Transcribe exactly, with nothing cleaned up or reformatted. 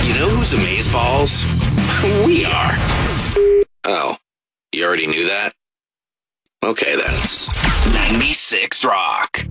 You know who's amazeballs? We are. Oh, you already knew that? Okay then. ninety-six Rock.